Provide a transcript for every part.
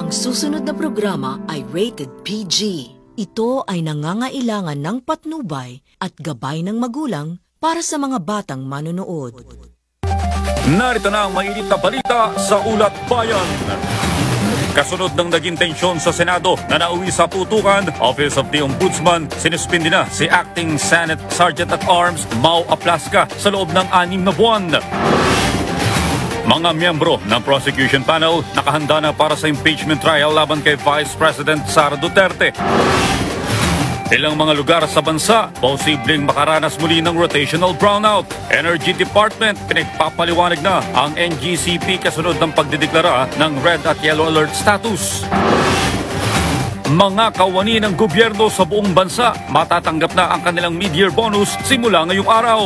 Ang susunod na programa ay rated PG. Ito ay nangangailangan ng patnubay at gabay ng magulang para sa mga batang manonood. Narito na ang mainit na balita sa Ulat Bayan. Kasunod ng naging tensyon sa Senado na nauwi sa putukan, Office of the Ombudsman, sinuspindi na si Acting Senate Sergeant-at-Arms Mau Aplasca sa loob ng 6 na buwan. Mga miyembro ng prosecution panel nakahanda na para sa impeachment trial laban kay Vice President Sara Duterte. Ilang mga lugar sa bansa, posibleng makaranas muli ng rotational brownout. Energy Department, pinagpapaliwanag na ang NGCP kasunod ng pagdideklara ng red at yellow alert status. Mga kawani ng gobyerno sa buong bansa, matatanggap na ang kanilang mid-year bonus simula ngayong araw.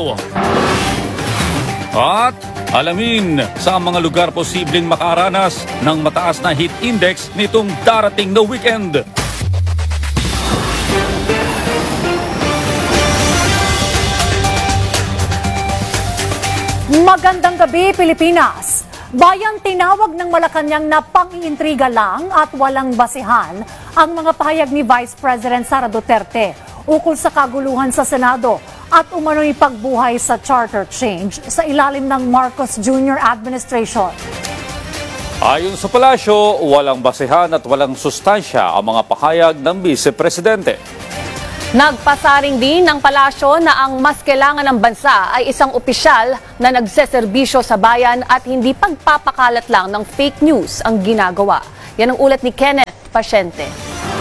At alamin sa mga lugar posibleng makaranas ng mataas na heat index nitong darating na weekend. Magandang gabi, Pilipinas! Bayang tinawag ng Malacanang na pang-iintriga lang at walang basihan ang mga pahayag ni Vice President Sara Duterte ukol sa kaguluhan sa Senado at umano'y pagbuhay sa charter change sa ilalim ng Marcos Jr. administration. Ayon sa palasyo, walang basihan at walang sustansya ang mga pahayag ng Vice Presidente. Nagpasaring din ng palasyo na ang mas kailangan ng bansa ay isang opisyal na nagseserbisyo sa bayan at hindi pagpapakalat lang ng fake news ang ginagawa. Yan ang ulat ni Kenneth Pasyente.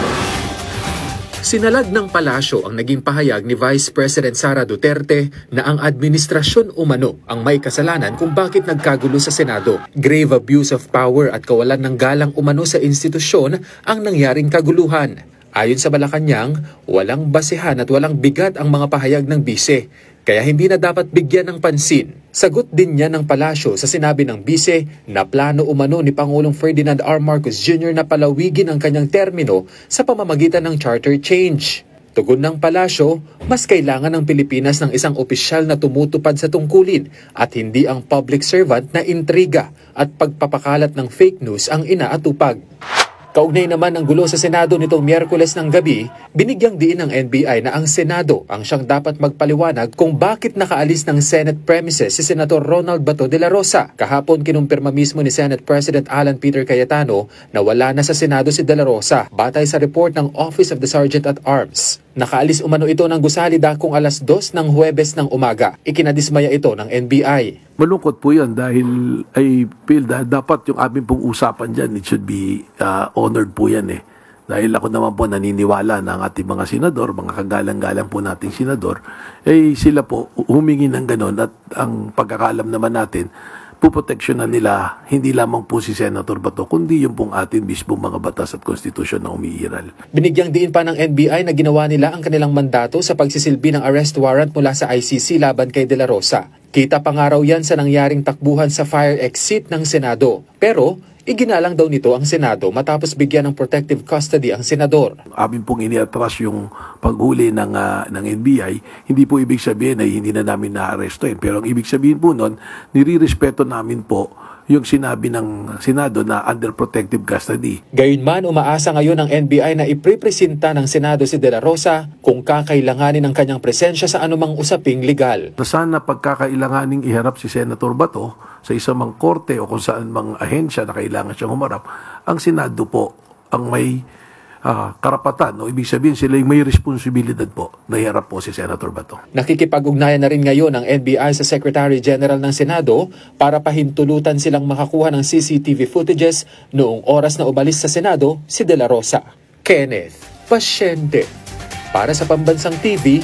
Sinalag ng palasyo ang naging pahayag ni Vice President Sara Duterte na ang administrasyon umano ang may kasalanan kung bakit nagkagulo sa Senado. Grave abuse of power at kawalan ng galang umano sa institusyon ang nangyaring kaguluhan. Ayon sa Malacanang, walang basehan at walang bigat ang mga pahayag ng bise, kaya hindi na dapat bigyan ng pansin. Sagot din niya ng palasyo sa sinabi ng bise na plano umano ni Pangulong Ferdinand R. Marcos Jr. na palawigin ang kanyang termino sa pamamagitan ng charter change. Tugon ng palasyo, mas kailangan ng Pilipinas ng isang opisyal na tumutupad sa tungkulin at hindi ang public servant na intriga at pagpapakalat ng fake news ang inaatupag. Kaugnay naman ng gulo sa Senado nitong Miyerkules ng gabi, binigyang diin ng NBI na ang Senado ang siyang dapat magpaliwanag kung bakit nakaalis ng Senate premises si Senator Ronald Bato de la Rosa. Kahapon kinumpirma mismo ni Senate President Alan Peter Cayetano na wala na sa Senado si de la Rosa batay sa report ng Office of the Sergeant-at-Arms. Nakaalis umano ito ng gusali dakong alas 2 ng Huwebes ng umaga. Ikinadismaya ito ng NBI. Malungkot po yan dahil I feel that dapat yung aming pong usapan dyan, it should be honored po yan eh. Dahil ako naman po naniniwala na ang ating mga senador, mga kagalang-galang po nating senador, sila po humingi ng ganon at ang pagkakalam naman natin, puproteksyonan nila hindi lamang po si Senator Bato, kundi yung pong ating mismong mga batas at konstitusyon na umiiral. Binigyang diin pa ng NBI na ginawa nila ang kanilang mandato sa pagsisilbi ng arrest warrant mula sa ICC laban kay de la Rosa. Kita pa nga raw yan sa nangyaring takbuhan sa fire exit ng Senado. Pero iginalang daw nito ang Senado matapos bigyan ng protective custody ang senador. Amin pong iniatras yung paghuli ng NBI, hindi po ibig sabihin ay hindi na namin na-arrestoin. Pero ang ibig sabihin po nun, nirirespeto namin po yung sinabi ng Senado na under protective custody. Gayunman, umaasa ngayon ang NBI na iprepresenta ng Senado si de la Rosa kung kakailanganin ng kanyang presensya sa anumang usaping legal. Sana pagkakailanganing iharap si Senator Bato sa isang mang korte o kung saan mang ahensya na kailangan siyang humarap, ang Senado po ang may karapatan. No? Ibig sabihin sila yung may responsibilidad po na iharap po si Senator Bato. Nakikipag-ugnayan na rin ngayon ang NBI sa Secretary General ng Senado para pahintulutan silang makakuha ng CCTV footages noong oras na umalis sa Senado si de la Rosa. Kenneth Pasyente para sa Pambansang TV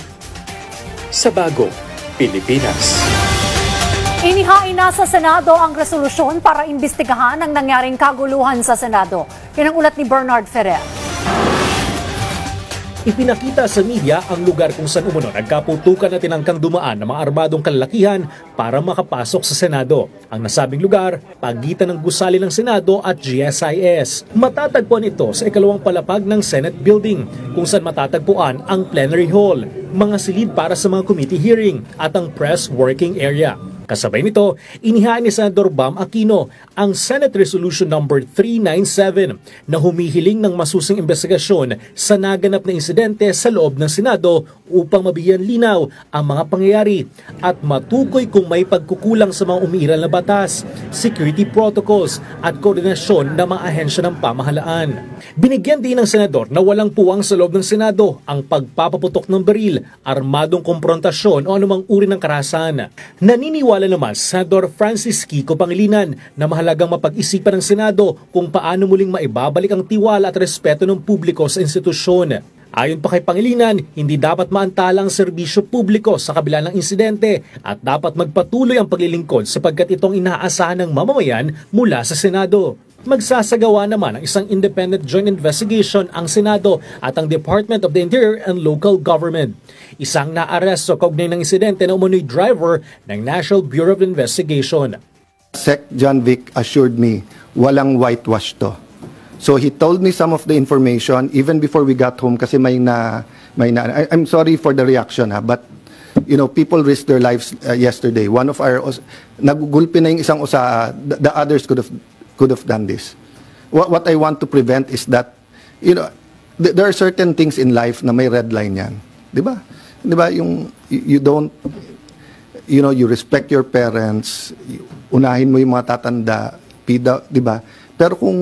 sa Bagong Pilipinas. Inihain na sa Senado ang resolusyon para imbestigahan ang nangyaring kaguluhan sa Senado. Yan ang ulat ni Bernard Ferrer. Ipinakita sa media ang lugar kung saan umano nagkaputukan na tinangkang dumaan ng mga armadong kalalakihan para makapasok sa Senado. Ang nasabing lugar, pagitan ng gusali ng Senado at GSIS. Matatagpuan ito sa ikalawang palapag ng Senate Building kung saan matatagpuan ang plenary hall, mga silid para sa mga committee hearing at ang press working area. Kasabay nito, inihaan ni Senador Bam Aquino ang Senate Resolution number 397 na humihiling ng masusing investigasyon sa naganap na insidente sa loob ng Senado upang mabigyan linaw ang mga pangyayari at matukoy kung may pagkukulang sa mga umiiral na batas, security protocols at koordinasyon ng mga ahensya ng pamahalaan. Binigyan din ng Senador na walang puwang sa loob ng Senado ang pagpapaputok ng baril, armadong komprontasyon o anumang uri ng karahasan. Naniniwala naman Senador Francis Kiko Pangilinan na mahalagang mapag-isipan ng Senado kung paano muling maibabalik ang tiwala at respeto ng publiko sa institusyon. Ayon pa kay Pangilinan, hindi dapat maantala ang serbisyo publiko sa kabila ng insidente at dapat magpatuloy ang paglilingkod sapagkat itong inaasahan ng mamamayan mula sa Senado. Magsasagawa naman ng isang independent joint investigation ang Senado at ang Department of the Interior and Local Government. Isang naaresto kaugnay ng insidente na umunoy driver ng National Bureau of Investigation. Sec John Vic assured me, walang whitewash to. So he told me some of the information even before we got home kasi I'm sorry for the reaction but you know, people risked their lives yesterday. One of our nagugulpi na yung isang the others could have done this. What I want to prevent is that, you know, there are certain things in life na may red line yan. Di ba? Di ba? You don't, you know, you respect your parents, unahin mo yung mga tatanda, di ba? Pero kung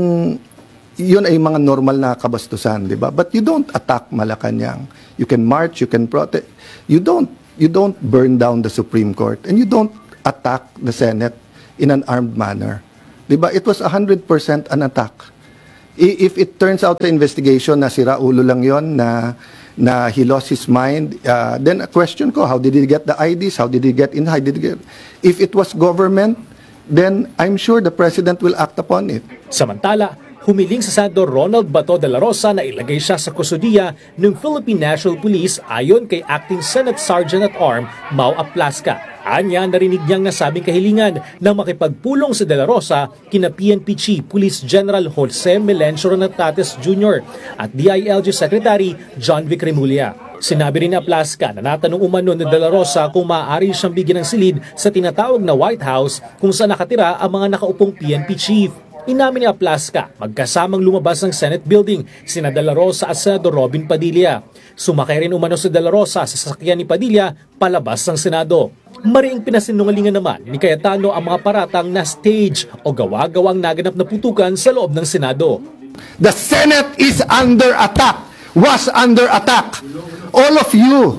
yun ay mga normal na kabastusan, di ba? But you don't attack Malacanang. You can march, you can protest. You don't burn down the Supreme Court and you don't attack the Senate in an armed manner. Diba? It was 100% an attack. If it turns out the investigation na sira ulo lang yon na he lost his mind, then a question ko, how did he get the IDs? How did he get in? If it was government, then I'm sure the President will act upon it. Samantala, humiling sa Senador Ronald Bato de la Rosa na ilagay siya sa kustudiya ng Philippine National Police ayon kay Acting Senate Sergeant at Arm Mau Aplasca. Anya, narinig niyang nasabing kahilingan na makipagpulong si De La Rosa kina PNP Chief Police General Jose Melencio Natates Jr. at DILG Secretary John Vic Remulla. Sinabi rin ni Aplasca na natanong umano ni De La Rosa kung maaari siyang bigyan ng silid sa tinatawag na White House kung saan nakatira ang mga nakaupong PNP Chief. Inamin ni Aplasca, magkasamang lumabas ng Senate Building sina De La Rosa at Senador Robin Padilla. Sumakay rin umano si De La Rosa sa sasakyan ni Padilla palabas ng Senado. Mariing pinasinungalingan naman ni Cayetano ang mga paratang na stage o gawa-gawang naganap na putukan sa loob ng Senado. The Senate is under attack, was under attack. All of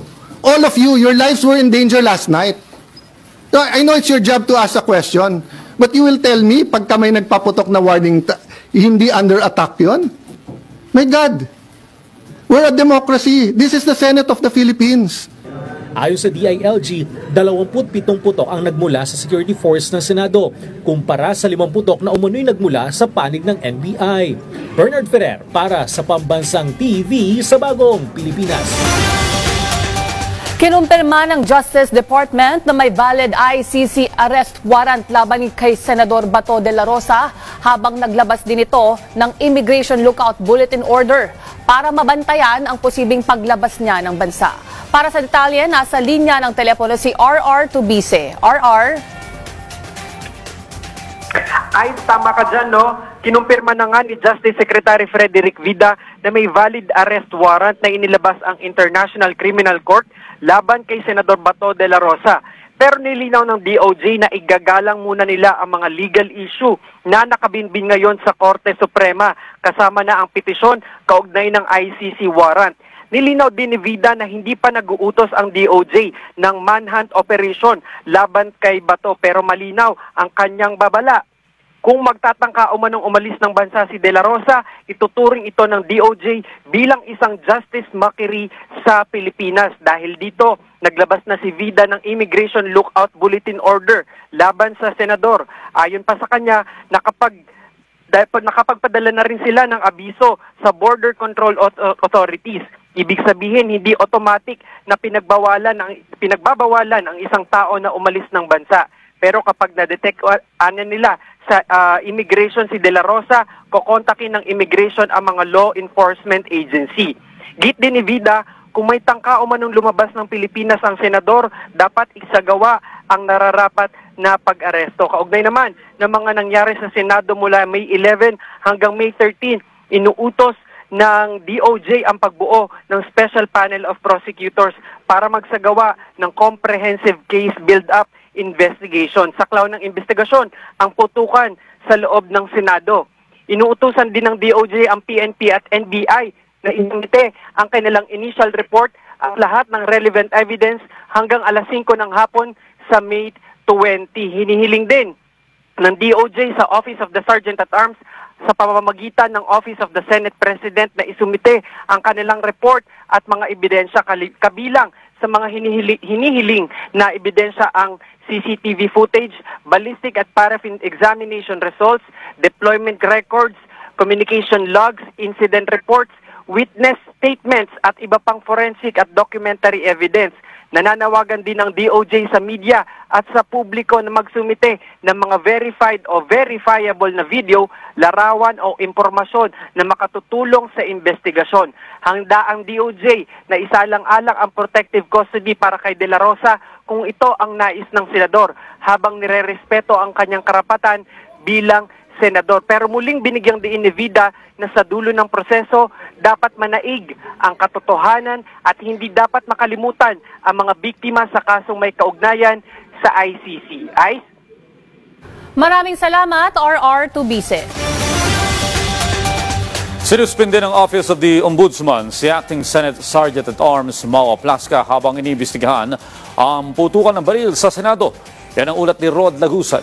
you, your lives were in danger last night. I know it's your job to ask a question, but you will tell me pagka may nagpaputok na warning, hindi under attack yon? My God, we're a democracy. This is the Senate of the Philippines. Ayon sa DILG, 27 putok ang nagmula sa security force ng Senado, kumpara sa 5 putok na umunoy nagmula sa panig ng NBI. Bernard Ferrer para sa Pambansang TV sa Bagong Pilipinas. Kinumpirma ng Justice Department na may valid ICC arrest warrant laban kay Senador Bato de la Rosa habang naglabas din ito ng Immigration Lookout Bulletin Order para mabantayan ang posibleng paglabas niya ng bansa. Para sa detalye, nasa linya ng telepono si RR Tubice. RR? Ay, tama ka dyan, no? Kinumpirma na nga ni Justice Secretary Frederick Vida na may valid arrest warrant na inilabas ang International Criminal Court laban kay Senador Bato de la Rosa. Pero nilinaw ng DOJ na igagalang muna nila ang mga legal issue na nakabinbin ngayon sa Korte Suprema kasama na ang petisyon kaugnay ng ICC warrant. Nilinaw din ni Vida na hindi pa nag-uutos ang DOJ ng manhunt operation laban kay Bato pero malinaw ang kanyang babala. Kung magtatangka umanong umalis ng bansa si De La Rosa, ituturing ito ng DOJ bilang isang justice mockery sa Pilipinas. Dahil dito, naglabas na si Vida ng Immigration Lookout Bulletin Order laban sa senador. Ayon pa sa kanya, nakapagpadala na rin sila ng abiso sa Border Control Authorities. Ibig sabihin, hindi automatic na pinagbabawalan ang isang tao na umalis ng bansa. Pero kapag na-detect nila sa immigration si De La Rosa, kukontakin ng immigration ang mga law enforcement agency. Git din ni Vida, Kung may tangka o manong lumabas ng Pilipinas ang senador, dapat isagawa ang nararapat na pag-aresto. Kaugnay naman ng mga nangyari sa Senado mula May 11 hanggang May 13, inuutos ng DOJ ang pagbuo ng Special Panel of Prosecutors para magsagawa ng comprehensive case build-up investigation. Saklaw ng investigasyon ang putukan sa loob ng Senado. Inuutosan din ng DOJ ang PNP at NBI na isimite ang kanilang initial report at lahat ng relevant evidence hanggang alas 5 ng hapon sa May 20. Hinihiling din ng DOJ sa Office of the Sergeant at Arms sa pamamagitan ng Office of the Senate President na isumite ang kanilang report at mga ebidensya kabilang sa mga hinihiling na ebidensya ang CCTV footage, ballistic at paraffin examination results, deployment records, communication logs, incident reports, witness statements at iba pang forensic at documentary evidence. Nananawagan din ng DOJ sa media at sa publiko na magsumite ng mga verified o verifiable na video, larawan o impormasyon na makatutulong sa investigasyon. Handa ang DOJ na isalang-alang ang protective custody para kay De La Rosa kung ito ang nais ng senador habang nirerespeto ang kanyang karapatan bilang senador. Pero muling binigyang diin ni Vida na sa dulo ng proseso, dapat manaig ang katotohanan at hindi dapat makalimutan ang mga biktima sa kasong may kaugnayan sa ICC. Maraming salamat, RR Tubise. Sinuspinde ng Office of the Ombudsman si Acting Senate Sergeant at Arms Mao Plasca habang iniimbestigahan ang putukan ng baril sa Senado. Yan ang ulat ni Rod Lagusad.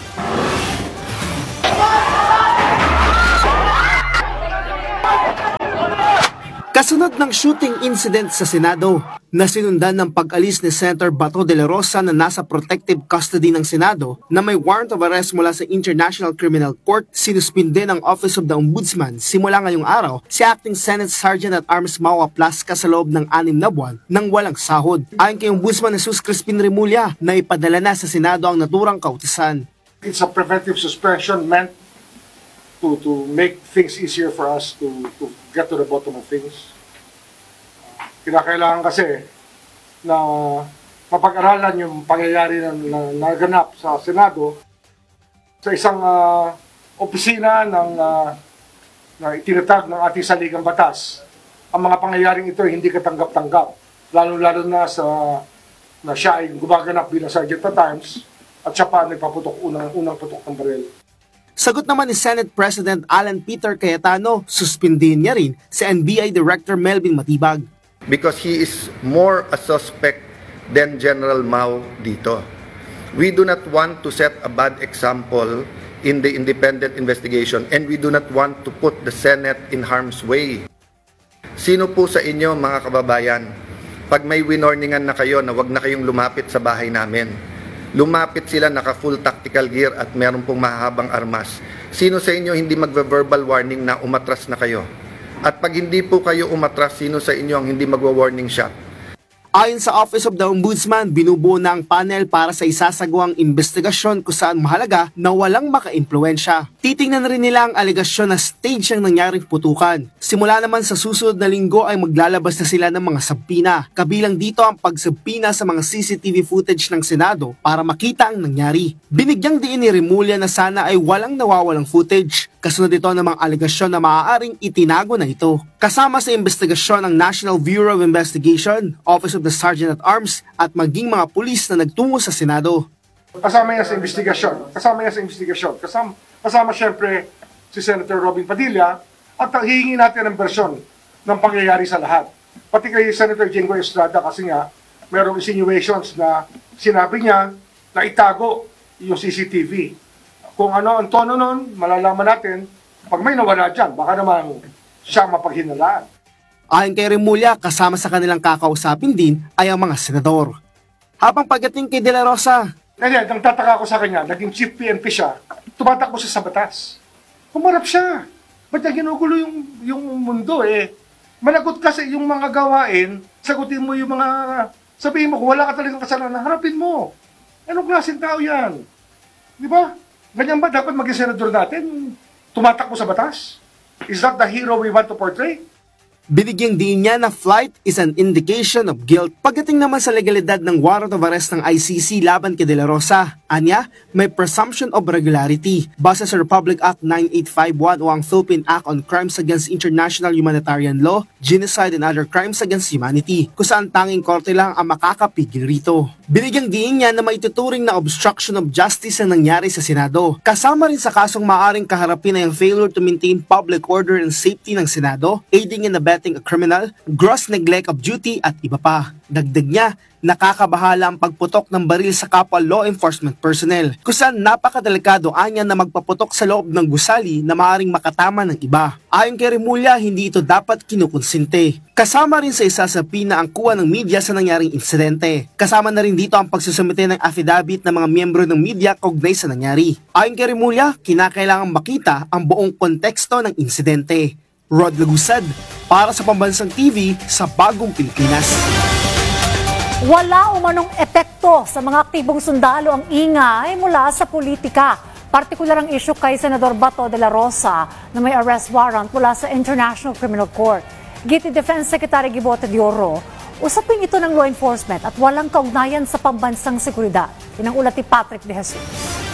Kasunod ng shooting incident sa Senado na sinundan ng pag-alis ni Senator Bato de la Rosa na nasa protective custody ng Senado na may warrant of arrest mula sa International Criminal Court, sinuspinde ng Office of the Ombudsman simula ngayong araw si Acting Senate Sergeant at Arms Mao Plasca sa loob ng 6 na buwan nang walang sahod. Ayon kay Ombudsman Jesus Crispin Remulla na ipadala na sa Senado ang naturang kautisan. It's a preventive suspension meant to make things easier for us to get to the bottom of things. Kinakailangan kasi na mapag-aralan yung pangyayari na naganap sa Senado sa isang opisina na itinatag ng ating saligang batas. Ang mga pangyayaring ito ay hindi katanggap-tanggap, lalo-lalo na na siya ay gumaganap bilang Sergeant at Arms at siya pa nagpaputok unang putok ng baril. Sagot naman ni Senate President Alan Peter Cayetano, suspindihin niya rin si NBI Director Melvin Matibag. Because he is more a suspect than General Mao dito. We do not want to set a bad example in the independent investigation and we do not want to put the Senate in harm's way. Sino po sa inyo mga kababayan, pag may winorningan na kayo na wag na kayong lumapit sa bahay namin, lumapit sila naka full tactical gear at meron pong mahahabang armas. Sino sa inyo hindi magve-verbal warning na umatras na kayo? At pag hindi po kayo umatras, sino sa inyo ang hindi magwa-warning shot? Ayon sa Office of the Ombudsman, binubuo na ang panel para sa isasagawang investigasyon kung saan mahalaga na walang maka-impluensya. Titingnan rin nila ang alegasyon na stage ang nangyaring putukan. Simula naman sa susunod na linggo ay maglalabas na sila ng mga sabpina. Kabilang dito ang pagsabpina sa mga CCTV footage ng Senado para makita ang nangyari. Binigyang diin ni Remulla na sana ay walang nawawalang footage. Kasunod ito ng mga alegasyon na maaaring itinago na ito. Kasama sa investigasyon ang National Bureau of Investigation, Office of the Sergeant at Arms at maging mga pulis na nagtungo sa Senado. Kasama yan sa investigasyon. Kasama syempre si Senator Robin Padilla at hihingi natin ang bersyon ng pangyayari sa lahat. Pati kay Senator Jinggoy Estrada kasi nga mayroong insinuations na sinabi niya na itago yung CCTV. Kung ano ang tono nun, malalaman natin, pag may nawala dyan, baka naman siya mapaghinalaan. Ayon kay Remulla, kasama sa kanilang kakausapin din ay ang mga senador. Habang pagdating kay De La Rosa, nang tataka ko sa kanya, naging chief PNP siya, tumatakbo siya sa batas. Humarap siya. Ba't niya ginugulo yung mundo eh? Managot kasi yung mga gawain, sagutin mo yung mga, sabihin mo kung wala ka talagang kasalanan, harapin mo. Anong klaseng tao yan? Di ba? Ganyan ba dapat maging senador natin? Tumatakbo sa batas? Is that the hero we want to portray? Binigyang din niya na flight is an indication of guilt. Pagdating naman sa legalidad ng warrant of arrest ng ICC laban kay De La Rosa, anya, may presumption of regularity. Base sa Republic Act 9851 o ang Philippine Act on Crimes Against International Humanitarian Law, Genocide and Other Crimes Against Humanity, kung saan tanging korte lang ang makakapigil rito. Binigyang din niya na maituturing na obstruction of justice ang nangyari sa Senado. Kasama rin sa kasong maaring kaharapin ay ang failure to maintain public order and safety ng Senado, aiding and abetting a criminal, gross neglect of duty at iba pa. Dagdag niya, nakakabahala ang pagputok ng baril sa kapwa law enforcement personnel, kung saan napakadelikado anya na magpaputok sa loob ng gusali na maaaring makatama ng iba. Ayon kay Remulla, hindi ito dapat kinukonsinte. Kasama rin sa isa sa pinaangkuhan ng media sa nangyaring insidente. Kasama na rin dito ang pagsusumite ng affidavit ng mga miyembro ng media kaugnay sa nangyari. Ayon kay Remulla, kinakailangang makita ang buong konteksto ng insidente. Rod Lagusad, para sa Pambansang TV sa Bagong Pilipinas. Wala umanong epekto sa mga aktibong sundalo ang ingay mula sa politika. Partikular ang issue kay Senador Bato de la Rosa na may arrest warrant mula sa International Criminal Court. Giti Defense Secretary Gibote de Oro, usapin ito ng law enforcement at walang kaugnayan sa pambansang seguridad. Yan ang ulat ni Patrick de Jesus.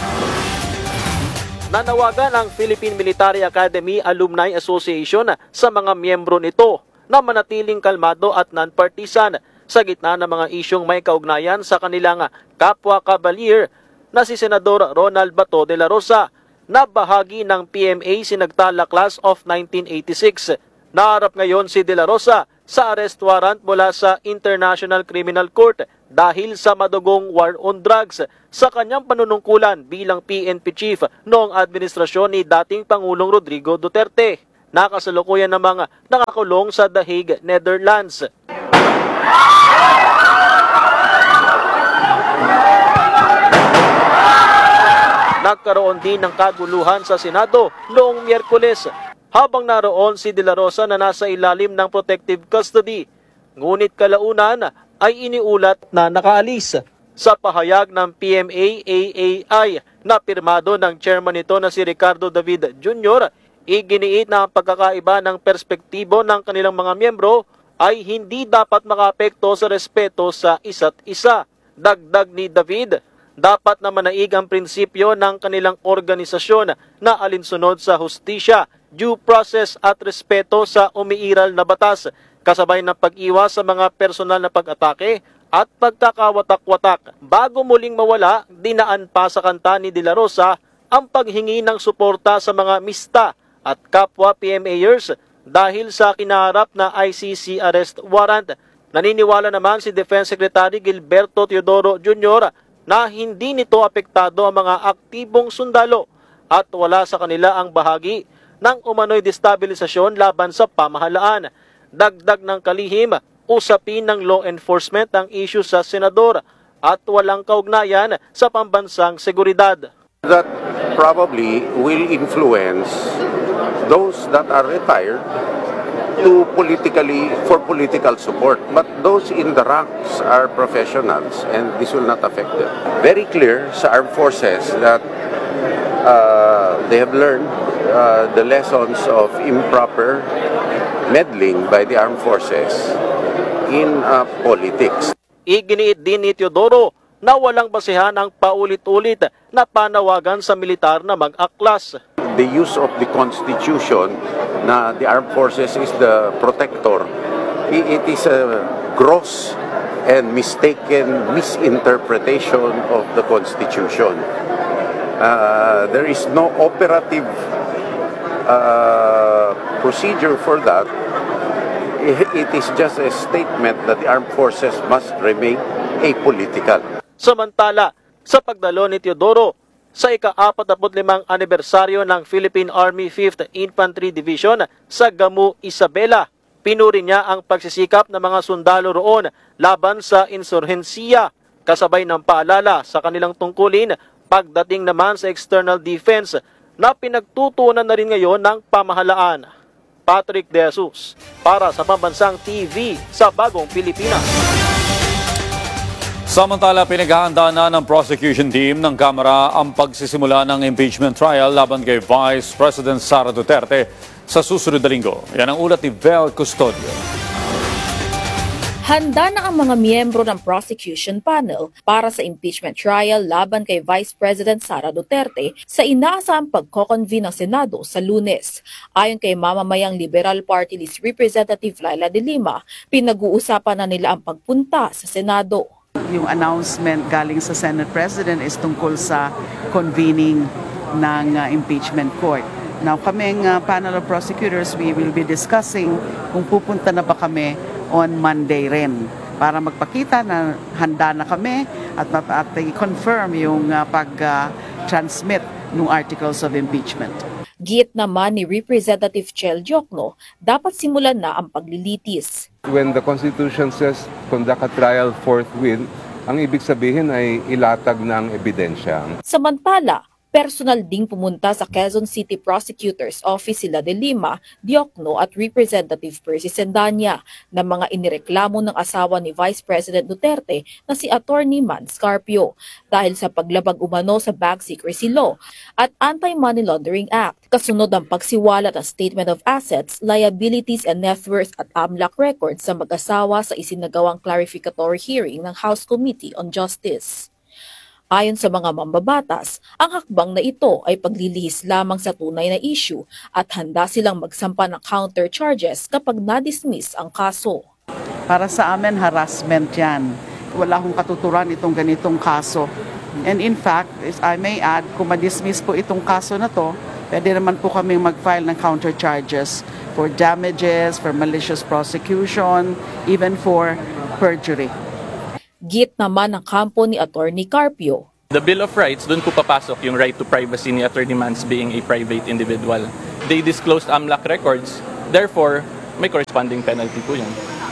Nanawagan ang Philippine Military Academy Alumni Association sa mga miyembro nito na manatiling kalmado at non-partisan sa gitna ng mga isyong may kaugnayan sa kanilang kapwa-kabalir na si Senador Ronald Bato de la Rosa na bahagi ng PMA Sinagtala Class of 1986. Naharap ngayon si de la Rosa sa arrest warrant mula sa International Criminal Court dahil sa madugong war on drugs sa kanyang panunungkulan bilang PNP chief noong administrasyon ni dating Pangulong Rodrigo Duterte. Nakasalukuyan namang nakakulong sa The Hague, Netherlands. Nagkaroon din ng kaguluhan sa Senado noong Miyerkules habang naroon si De La Rosa na nasa ilalim ng protective custody. Ngunit kalaunan ay iniulat na nakaalis. Sa pahayag ng PMA-AAI na pirmado ng chairman nito na si Ricardo David Jr., iginiit na ang pagkakaiba ng perspektibo ng kanilang mga miyembro ay hindi dapat makaapekto sa respeto sa isa't isa. Dagdag ni David, dapat na manaig ang prinsipyo ng kanilang organisasyon na alinsunod sa hustisya, due process at respeto sa umiiral na batas, kasabay ng pag-iwas sa mga personal na pag-atake at pagkakawatak-watak. Bago muling mawala, dinaan pa sa kanta ni De La Rosa ang paghingi ng suporta sa mga mista at kapwa PMAers dahil sa kinaharap na ICC arrest warrant. Naniniwala naman si Defense Secretary Gilberto Teodoro Jr. na hindi nito apektado ang mga aktibong sundalo at wala sa kanila ang bahagi ng umano'y destabilisasyon laban sa pamahalaan. Dagdag ng kalihim, usapin ng law enforcement ang issue sa senador at walang kaugnayan sa pambansang seguridad. That probably will influence those that are retired to for political support. But those in the ranks are professionals and this will not affect them. Very clear sa armed forces that they have learned the lessons of improper meddling by the armed forces in politics. Iginiit din ni Teodoro na walang basehan ang paulit-ulit na panawagan sa militar na mag-aklas. The use of the Constitution na the armed forces is the protector, it is a gross and mistaken misinterpretation of the Constitution. There is no operative procedure for that. It is just a statement that the armed forces must remain apolitical. Samantala, sa pagdalo ni Teodoro sa ika-45 anibersaryo ng Philippine Army 5th Infantry Division sa Gamu, Isabela, pinuri niya ang pagsisikap ng mga sundalo roon laban sa insurhensiya, kasabay ng paalala sa kanilang tungkulin pagdating naman sa external defense na pinagtutunan na rin ngayon ng pamahalaan. Patrick De Jesus, para sa Pambansang TV sa Bagong Pilipinas. Samantala, pinaghahanda na ng prosecution team ng Kamara ang pagsisimula ng impeachment trial laban kay Vice President Sara Duterte sa susunod na linggo. Yan ang ulat ni Vel Custodio. Handa na ang mga miyembro ng prosecution panel para sa impeachment trial laban kay Vice President Sara Duterte sa inaasahang pagko-convene ng Senado sa Lunes. Ayon kay mamamayang Liberal Party List Representative Laila de Lima, pinag-uusapan na nila ang pagpunta sa Senado. Yung announcement galing sa Senate President is tungkol sa convening ng impeachment court. Now kaming panel of prosecutors, we will be discussing kung pupunta na ba kami on Monday rin para magpakita na handa na kami at i-confirm yung pag-transmit ng articles of impeachment. Giit naman ni Representative Chel Diokno, dapat simulan na ang paglilitis. When the Constitution says conduct a trial forthwith, ang ibig sabihin ay ilatag na ang ebidensya. Samantala, personal ding pumunta sa Quezon City Prosecutor's Office sila de Lima, Diokno at Representative Percy Sendanya na mga inireklamo ng asawa ni Vice President Duterte na si Attorney Man Scarpio dahil sa paglabag umano sa Bank Secrecy Law at Anti-Money Laundering Act. Kasunod ang pagsiwalat ng Statement of Assets, Liabilities and Net Worth at AMLAC records sa mag-asawa sa isinagawang clarificatory hearing ng House Committee on Justice. Ayon sa mga mambabatas, ang hakbang na ito ay paglilihis lamang sa tunay na issue at handa silang magsampa ng counter charges kapag na-dismiss ang kaso. Para sa amin, harassment yan. Wala akong katuturan itong ganitong kaso. And in fact, I may add, kung ma-dismiss po itong kaso na to, pwede naman po kami mag-file ng counter charges for damages, for malicious prosecution, even for perjury. Git naman ang kampo ni Attorney Carpio. The Bill of Rights, doon po papasok yung right to privacy ni Attorney Mans being a private individual. They disclosed AMLAC records, therefore, may corresponding penalty po yan.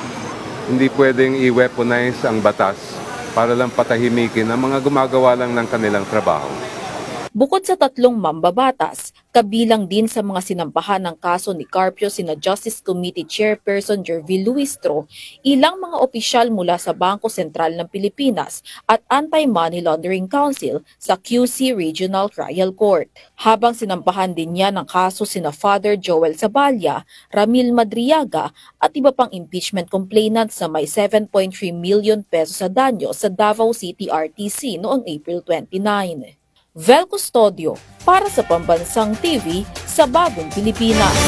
Hindi pwedeng i-weaponize ang batas para lang patahimikin ang mga gumagawa lang ng kanilang trabaho. Bukod sa tatlong mambabatas, kabilang din sa mga sinampahan ng kaso ni Carpio sina Justice Committee Chairperson Jervil Luistro, ilang mga opisyal mula sa Bangko Sentral ng Pilipinas at Anti-Money Laundering Council sa QC Regional Trial Court. Habang sinampahan din niya ng kaso sina Father Joel Zaballa, Ramil Madriaga at iba pang impeachment complainants na may 7.3 million pesos sa danyo sa Davao City RTC noong April 29. Vel Custodio para sa Pambansang TV sa Bagong Pilipinas.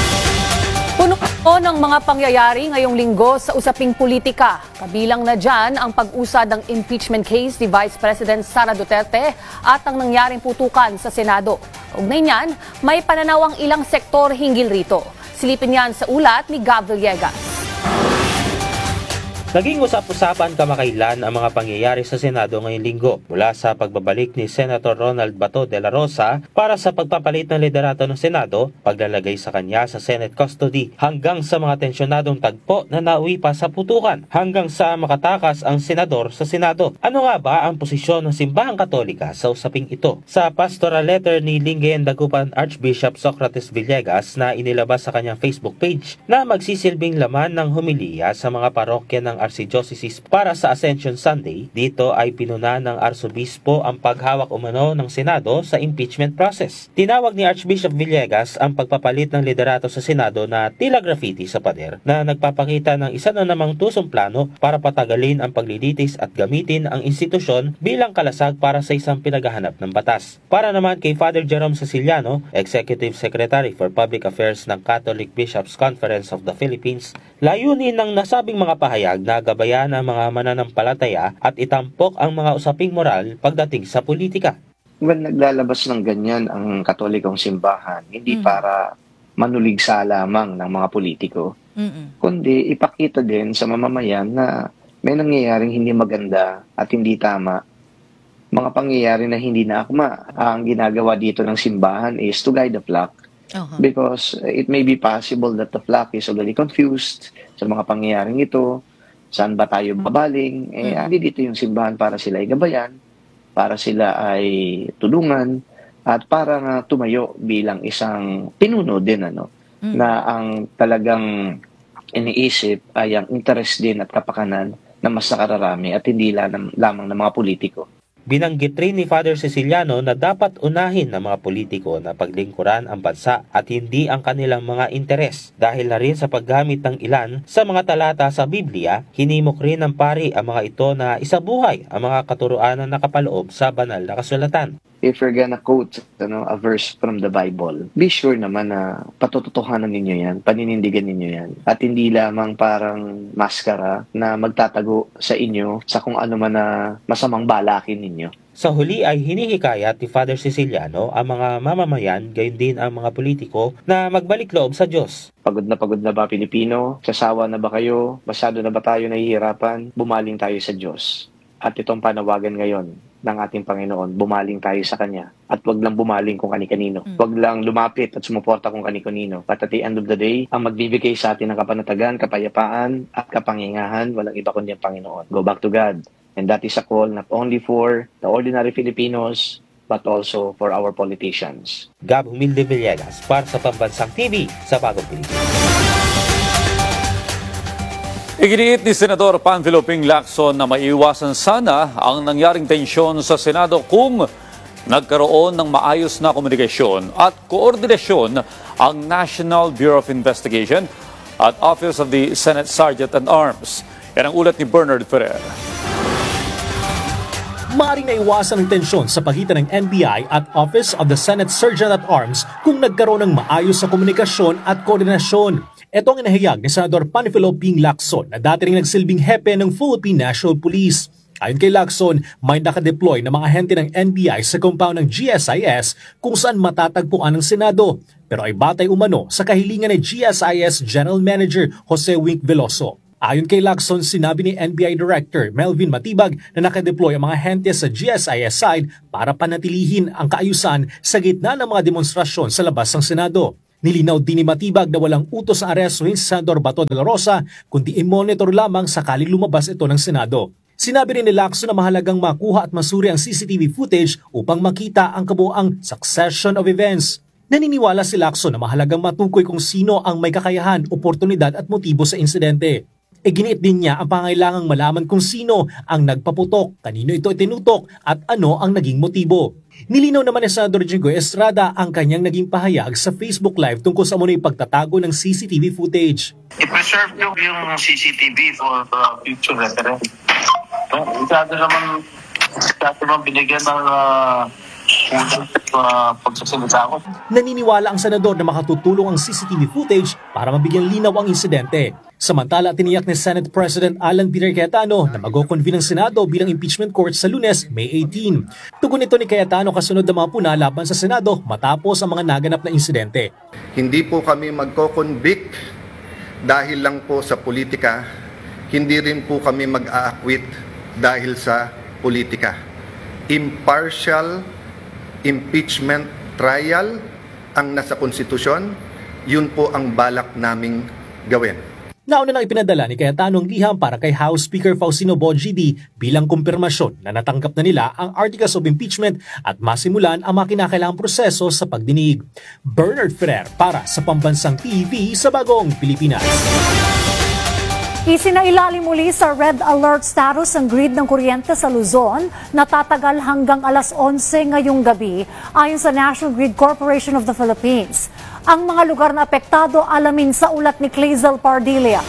Puno ng mga pangyayari ngayong linggo sa usaping politika. Kabilang na dyan ang pag-usad ng impeachment case ni Vice President Sara Duterte at ang nangyaring putukan sa Senado. Ugnay niyan, may pananaw ang ilang sektor hinggil rito. Silipin yan sa ulat ni Gab Villegas. Naging usap-usapan kamakailan ang mga pangyayari sa Senado ngayong linggo mula sa pagbabalik ni Senator Ronald Bato de la Rosa para sa pagpapalit ng liderato ng Senado, paglalagay sa kanya sa Senate custody hanggang sa mga tensyonadong tagpo na nauwi pa sa putukan hanggang sa makatakas ang senador sa Senado. Ano nga ba ang posisyon ng Simbahang Katolika sa usaping ito? Sa pastoral letter ni Lingayen Dagupan Archbishop Socrates Villegas na inilabas sa kanyang Facebook page na magsisilbing laman ng homilya sa mga parokya ng Archdiocese para sa Ascension Sunday, dito ay pinuna ng Arsobispo ang paghawak umano ng Senado sa impeachment process. Tinawag ni Archbishop Villegas ang pagpapalit ng liderato sa Senado na tila graffiti sa pader na nagpapakita ng isa na namang tusong plano para patagalin ang paglilitis at gamitin ang institusyon bilang kalasag para sa isang pinaghahanap ng batas. Para naman kay Father Jerome Ceciliano, Executive Secretary for Public Affairs ng Catholic Bishops Conference of the Philippines, layunin ng nasabing mga pahayag na gabayan ang mga mananampalataya at itampok ang mga usaping moral pagdating sa politika. Well, naglalabas ng ganyan ang Katolikong simbahan, hindi para manuligsa lamang ng mga politiko, kundi ipakita din sa mamamayan na may nangyayaring hindi maganda at hindi tama. Mga pangyayari na hindi na akma. Ang ginagawa dito ng simbahan is to guide the flock. Because it may be possible that the flock is already confused sa mga pangyayaring ito. Saan ba tayo babaling? Hindi dito yung simbahan para sila ay gabayan, para sila ay tulungan, at para nga tumayo bilang isang pinuno din, na ang talagang iniisip ay ang interest din at kapakanan na mas nakararami at hindi lamang ng mga politiko. Binanggit rin ni Father Ceciliano na dapat unahin ng mga politiko na paglingkuran ang bansa at hindi ang kanilang mga interes. Dahil na rin sa paggamit ng ilan sa mga talata sa Biblia, hinimok rin ng pari ang mga ito na isabuhay ang mga katuruan na nakapaloob sa banal na kasulatan. If you're gonna quote a verse from the Bible, be sure naman na patututuhanan ninyo yan, paninindigan ninyo yan. At hindi lamang parang maskara na magtatago sa inyo sa kung ano man na masamang balakin ninyo. Sa huli ay hinihikayat ni Father Ceciliano ang mga mamamayan, gayon din ang mga politiko na magbalik loob sa Diyos. Pagod na ba Pilipino? Sasawa na ba kayo? Masyado na ba tayo nahihirapan? Bumaling tayo sa Diyos. At itong panawagan ngayon ng ating Panginoon, bumaling tayo sa Kanya. At wag lang bumaling kung kani-kanino. Wag lang lumapit at sumuporta kung kani-kanino. But at the end of the day, ang magbibigay sa atin ng kapanatagan, kapayapaan, at kapangyarihan, walang iba kundi ang Panginoon. Go back to God. And that is a call not only for the ordinary Filipinos, but also for our politicians. Gab Humilde Villegas para sa Pambansang TV sa Bagong Pilipinas. Iginiit ni Senador Panfilo Ping Lacson na maiwasan sana ang nangyaring tensyon sa Senado kung nagkaroon ng maayos na komunikasyon at koordinasyon ang National Bureau of Investigation at Office of the Senate Sergeant-at-Arms. Yan ang ulat ni Bernard Ferrer. Maaaring naiwasan ang tensyon sa pagitan ng NBI at Office of the Senate Sergeant-at-Arms kung nagkaroon ng maayos na komunikasyon at koordinasyon. Ito ang inahayag ni Senador Panfilo Ping Lacson na dati ring nagsilbing hepe ng Philippine National Police. Ayon kay Lacson, may nakadeploy na mga ahente ng NBI sa compound ng GSIS kung saan matatagpuan ng Senado. Pero ay batay umano sa kahilingan ni GSIS General Manager Jose Wink Veloso. Ayon kay Lacson, sinabi ni NBI Director Melvin Matibag na nakadeploy ang mga ahente sa GSIS side para panatilihin ang kaayusan sa gitna ng mga demonstrasyon sa labas ng Senado. Nilinaw din ni Matibag na walang utos na arestuhin si Senador Bato de la Rosa, kundi i-monitor lamang sakaling lumabas ito ng Senado. Sinabi rin ni Lacson na mahalagang makuha at masuri ang CCTV footage upang makita ang kabuoang succession of events. Naniniwala si Lacson na mahalagang matukoy kung sino ang may kakayahan, oportunidad at motibo sa insidente. Iginiit din niya ang pangailangang malaman kung sino ang nagpaputok, kanino ito itinutok at ano ang naging motibo. Nilinaw naman ni Senador Jinggoy Estrada ang kanyang naging pahayag sa Facebook Live tungkol sa muna'y pagtatago ng CCTV footage. I-preserve nyo yung CCTV for future reference. Masyado naman binigyan ng pagsasalita ko. Naniniwala ang senador na makatutulong ang CCTV footage para mabigyan linaw ang insidente. Samantala, tiniyak ni Senate President Alan Peter Cayetano na mag-convene ng Senado bilang impeachment court sa Lunes, May 18. Tugon ito ni Cayetano kasunod ng mga puna laban sa Senado matapos ang mga naganap na insidente. Hindi po kami magko-convict dahil lang po sa politika. Hindi rin po kami mag-a-acquit dahil sa politika. Impartial impeachment trial ang nasa konstitusyon, yun po ang balak naming gawin. Nauna nang ipinadala ni Cayetano ang liham para kay House Speaker Faustino Bongidy bilang kumpirmasyon na natanggap na nila ang articles of impeachment at masimulan ang mga kinakailangang proseso sa pagdinig. Bernard Ferrer para sa Pambansang TV sa Bagong Pilipinas. Isinailalim muli sa red alert status ang grid ng kuryente sa Luzon na tatagal hanggang alas 11 ngayong gabi ayon sa National Grid Corporation of the Philippines. Ang mga lugar na apektado alamin sa ulat ni Clazel Pardilla.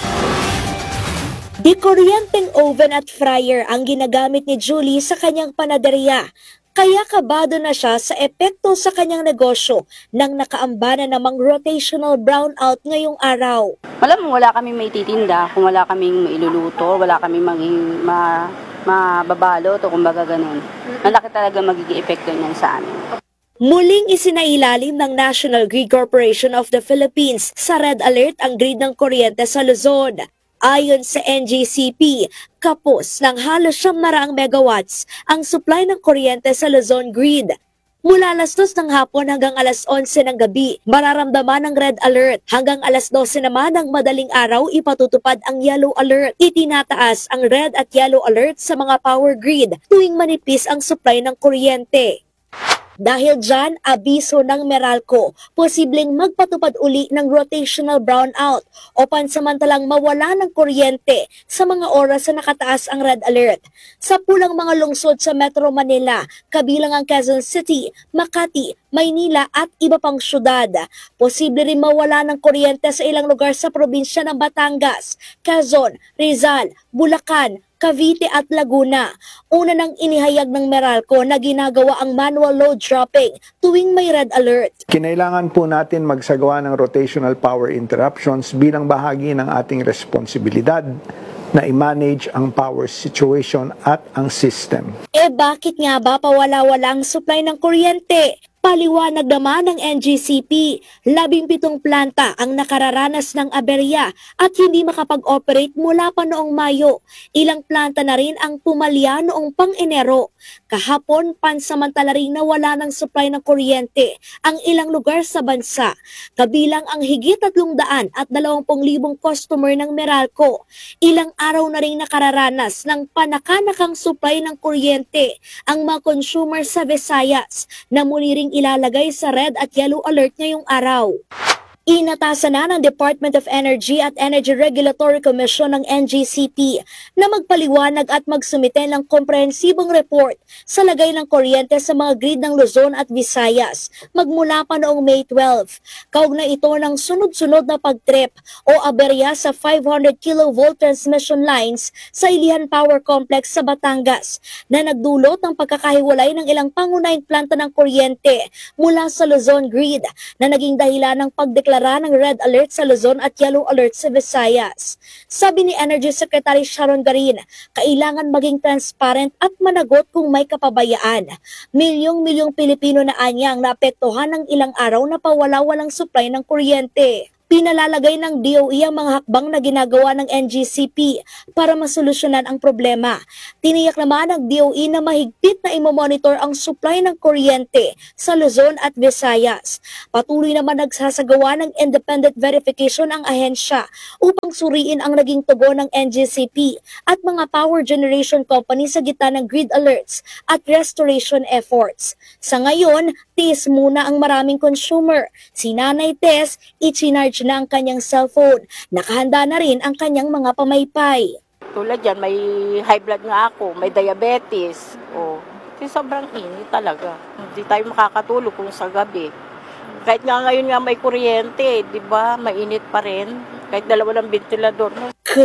Di kuryenteng oven at fryer ang ginagamit ni Julie sa kanyang panaderya. Kaya kabado na siya sa epekto sa kanyang negosyo nang nakaambana namang rotational brownout ngayong araw. Wala kaming may titinda, kung wala kaming mailuluto, wala kaming mababalot o kumbaga ganun. Malaki talaga magiging epekto niyan sa amin. Muling isinailalim ng National Grid Corporation of the Philippines sa red alert ang grid ng kuryente sa Luzon. Ayon sa NGCP, kapos ng halos 700 megawatts ang supply ng kuryente sa Luzon grid. Mula alas 2 ng hapon hanggang alas 11 ng gabi, mararamdaman ang red alert. Hanggang alas 12 naman ng madaling araw, ipatutupad ang yellow alert. Itinataas ang red at yellow alert sa mga power grid tuwing manipis ang supply ng kuryente. Dahil dyan, abiso ng Meralco, posibleng magpatupad uli ng rotational brownout o pansamantalang mawala ng kuryente sa mga oras na nakataas ang red alert. Sa pulang mga lungsod sa Metro Manila, kabilang ang Quezon City, Makati, Maynila at iba pang syudad. Posible rin mawala ng kuryente sa ilang lugar sa probinsya ng Batangas, Quezon, Rizal, Bulacan, Cavite at Laguna. Una nang inihayag ng Meralco na ginagawa ang manual load dropping tuwing may red alert. Kinailangan po natin magsagawa ng rotational power interruptions bilang bahagi ng ating responsibilidad na i-manage ang power situation at ang system. Bakit nga ba pawala-wala ang supply ng kuryente? Paliwanag naman ng NGCP, 17 planta ang nakararanas ng aberya at hindi makapag-operate mula pa noong Mayo. Ilang planta na rin ang pumalya noong pang-Enero. Kahapon, pansamantala rin nawala ng supply ng kuryente ang ilang lugar sa bansa, kabilang ang higit 320,000 customer ng Meralco. Ilang araw na rin nakararanas ng panakanakang supply ng kuryente ang mga consumer sa Visayas na muli ring ilalagay sa red at yellow alert ngayong araw. Inatasan na ng Department of Energy at Energy Regulatory Commission ng NGCP na magpaliwanag at magsumite ng komprehensibong report sa lagay ng kuryente sa mga grid ng Luzon at Visayas magmula pa noong May 12. Kaugnay ito ng sunod-sunod na pagtrip o aberya sa 500 kV transmission lines sa Ilihan Power Complex sa Batangas na nagdulot ng pagkakahiwalay ng ilang pangunahing planta ng kuryente mula sa Luzon grid na naging dahilan ng pagdeklarasyon ng red alert sa Luzon at yellow alert sa Visayas. Sabi ni Energy Secretary Sharon Garin, kailangan maging transparent at managot kung may kapabayaan. Milyong-milyong Pilipino na anyang naapektuhan ng ilang araw na pawala-walang supply ng kuryente. Pinalalagay ng DOE ang mga hakbang na ginagawa ng NGCP para masolusyonan ang problema. Tiniyak naman ng DOE na mahigpit na imomonitor ang supply ng kuryente sa Luzon at Visayas. Patuloy naman nagsasagawa ng independent verification ang ahensya upang suriin ang naging tugon ng NGCP at mga power generation company sa gitna ng grid alerts at restoration efforts. Sa ngayon, tiis muna ang maraming consumer. Si Nanay Tess, i-charge na ang kanyang cellphone. Nakahanda na rin ang kanyang mga pamaypay. Tulad yan, may high blood nga ako, may diabetes. Kasi sobrang init talaga. Hindi tayo makakatulog kung sa gabi. Kahit nga ngayon nga may kuryente, di ba? Mainit pa rin. Kahit dalawa ng ventilador.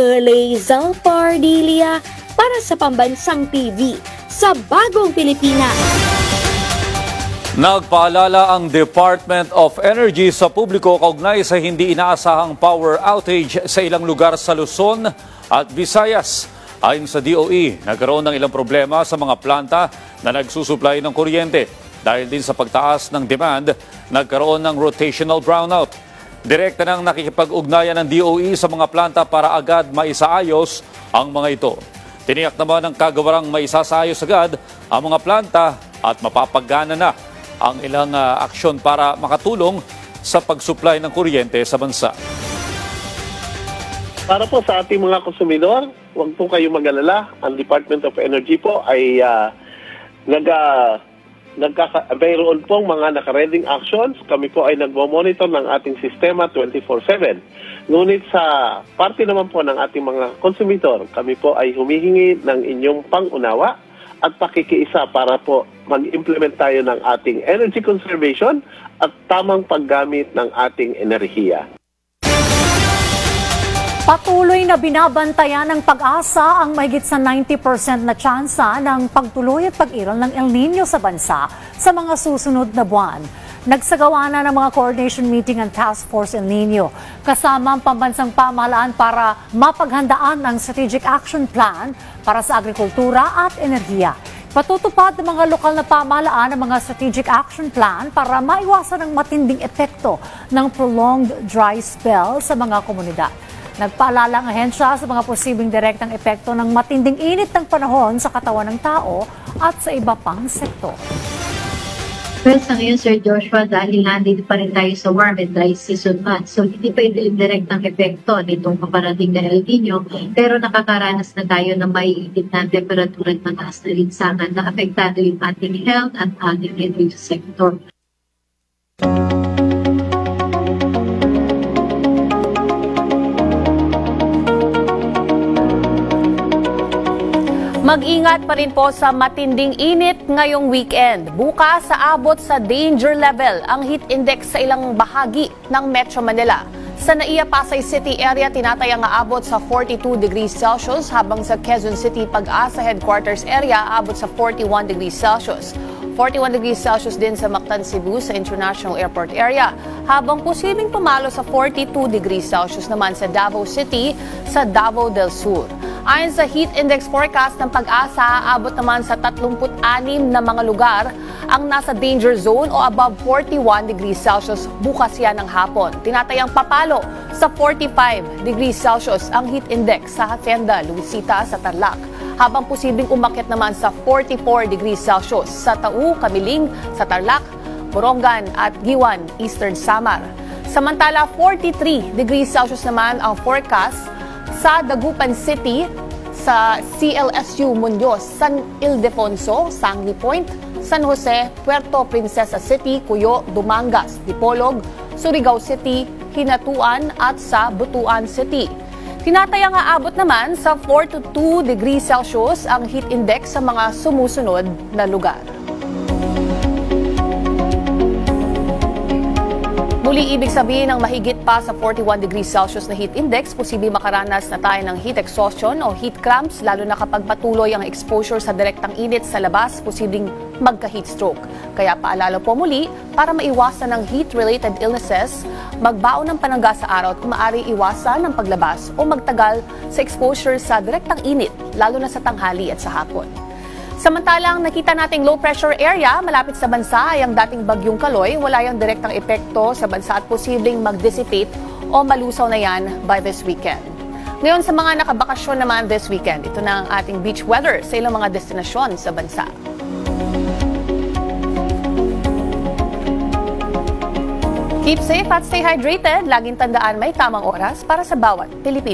Kalezal Pardilia para sa Pambansang TV sa Bagong Pilipinas. Nagpaalala ang Department of Energy sa publiko kaugnay sa hindi inaasahang power outage sa ilang lugar sa Luzon at Visayas. Ayon sa DOE, nagkaroon ng ilang problema sa mga planta na nagsusupply ng kuryente. Dahil din sa pagtaas ng demand, nagkaroon ng rotational brownout. Direkta nang nakikipag-ugnayan ng DOE sa mga planta para agad maisaayos ang mga ito. Tiniyak naman ng kagawarang maisasaayos agad ang mga planta at mapapagana na ang ilang aksyon para makatulong sa pag-supply ng kuryente sa bansa. Para po sa ating mga konsumidor, huwag po kayong mag-alala. Ang Department of Energy po ay mayroon pong mga nakareading actions. Kami po ay nagmo-monitor ng ating sistema 24/7. Ngunit sa parte naman po ng ating mga konsumidor, kami po ay humihingi ng inyong pang-unawa at pakikiisa para po mag-implement tayo ng ating energy conservation at tamang paggamit ng ating enerhiya. Patuloy na binabantayan ng Pag-asa ang mahigit sa 90% na tsansa ng pagtuloy at pag-iral ng El Nino sa bansa sa mga susunod na buwan. Nagsagawa na ng mga coordination meeting ang Task Force El Nino kasama ang pambansang pamahalaan para mapaghandaan ang Strategic Action Plan para sa agrikultura at enerhiya. Patutupad ng mga lokal na pamahalaan ang mga Strategic Action Plan para maiwasan ang matinding epekto ng prolonged dry spell sa mga komunidad. Nagpaalala ang ahensya sa mga posibleng direktang epekto ng matinding init ng panahon sa katawan ng tao at sa iba pang sektor. Well, sa ngayon, Sir Joshua, dahil nandito pa rin tayo sa warm and dry season month, so hindi pa yung direktang epekto nitong paparating na El Nino, pero nakakaranas na tayo ng maiinit na temperatura at mataas na linsangan na apektado yung ating health at ating energy sector. Mag-ingat pa rin po sa matinding init ngayong weekend. Bukas aabot sa danger level ang heat index sa ilang bahagi ng Metro Manila. Sa Naiya, Pasay City area, tinatayang aabot sa 42 degrees Celsius, habang sa Quezon City, Pag-asa Headquarters area, aabot sa 41 degrees Celsius. 41 degrees Celsius din sa Mactan, Cebu sa International Airport area, habang posibleng pumalo sa 42 degrees Celsius naman sa Davao City sa Davao del Sur. Ayon sa heat index forecast ng Pag-asa, aabot naman sa 36 na mga lugar ang nasa danger zone o above 41 degrees Celsius bukas yan ng hapon. Tinatayang papalo sa 45 degrees Celsius ang heat index sa Hacienda Luisita sa Tarlac, habang posibleng umakyat naman sa 44 degrees Celsius sa Tau, Kamiling sa Tarlac, Borongan at Giwan, Eastern Samar. Samantala, 43 degrees Celsius naman ang forecast sa Dagupan City, sa CLSU Muñoz, San Ildefonso, Sangi Point, San Jose, Puerto Princesa City, Cuyo, Dumangas, Dipolog, Surigao City, Hinatuan at sa Butuan City. Tinatayang aabot naman sa 42 degrees Celsius ang heat index sa mga sumusunod na lugar. Muli, ibig sabihin ng mahigit pa sa 41 degrees Celsius na heat index, posibleng makaranas na tayo ng heat exhaustion o heat cramps, lalo na kapag patuloy ang exposure sa direktang init sa labas, posibleng magka-heat stroke. Kaya paalala po muli, para maiwasan ng heat-related illnesses, magbaon ng panangga sa araw at kung maaari iwasan ng paglabas o magtagal sa exposure sa direktang init, lalo na sa tanghali at sa hapon. Samantalang nakita nating low pressure area malapit sa bansa ay ang dating bagyong Kaloy, wala yung direktang epekto sa bansa at posibleng mag-dissipate o malusaw na yan by this weekend. Ngayon sa mga nakabakasyon naman this weekend, ito na ang ating beach weather sa ilang mga destinasyon sa bansa. Keep safe at stay hydrated. Laging tandaan may tamang oras para sa bawat Pilipino.